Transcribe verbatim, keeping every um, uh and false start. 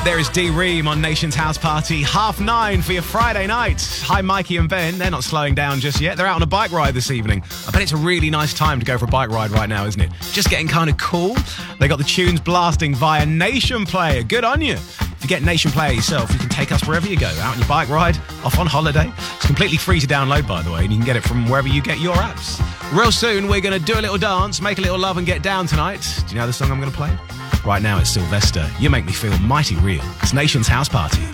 There is D Ream on Nation's House Party, half nine for your Friday night. Hi, Mikey and Ben. They're not slowing down just yet. They're out on a bike ride this evening. I bet it's a really nice time to go for a bike ride right now, isn't it? Just getting kind of cool. They got the tunes blasting via Nation Player. Good on you. If you get Nation Player yourself, you can take us wherever you go. Out on your bike ride, off on holiday. It's completely free to download, by the way, and you can get it from wherever you get your apps. Real soon, we're going to do a little dance, make a little love and get down tonight. Do you know the song I'm going to play? Right now, it's Sylvester. You make me feel mighty real. It's Nation's House Party.